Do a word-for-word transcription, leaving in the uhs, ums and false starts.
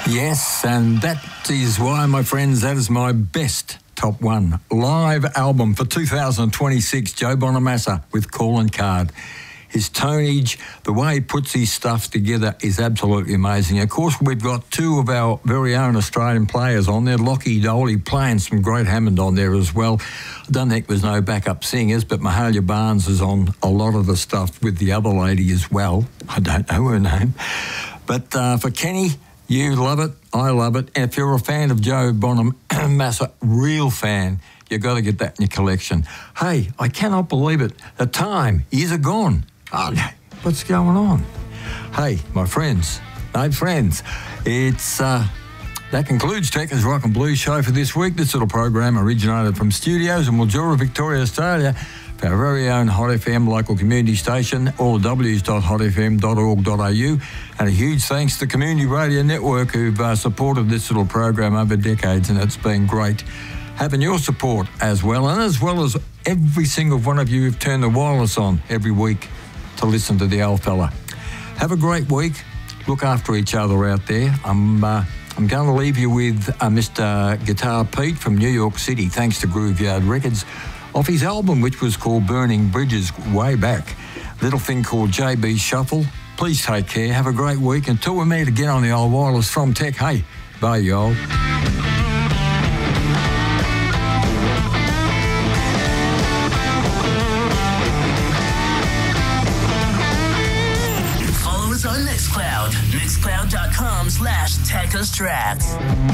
Yes, and that is why, my friends, that is my best top one live album for two thousand twenty-six, Joe Bonamassa with Calling Card. His tonage, the way he puts his stuff together is absolutely amazing. Of course, we've got two of our very own Australian players on there. Lockie Doley playing some great Hammond on there as well. I don't think there's no backup singers, but Mahalia Barnes is on a lot of the stuff with the other lady as well. I don't know her name. But uh, for Kenny, you love it, I love it. And if you're a fan of Joe Bonamassa, real fan, you've got to get that in your collection. Hey, I cannot believe it. The time, years are gone. Oh, what's going on? Hey, my friends, no friends, it's, uh, that concludes Tech's Rock and Blues show for this week. This little program originated from studios in Mildura, Victoria, Australia, for our very own Hot F M local community station, all w dot hot f m dot org dot a u. And a huge thanks to the Community Radio Network who've uh, supported this little program over decades, and it's been great having your support as well, and as well as every single one of you who've turned the wireless on every week to listen to the old fella. Have a great week. Look after each other out there. I'm uh, I'm going to leave you with uh, Mister Guitar Pete from New York City, thanks to Grooveyard Records, off his album, which was called Burning Bridges way back. Little thing called J B Shuffle. Please take care. Have a great week. Until we meet again on the old wireless from Tech, hey, bye, y'all. Follow us on Mixcloud. Mixcloud dot com slash Techers Tracks.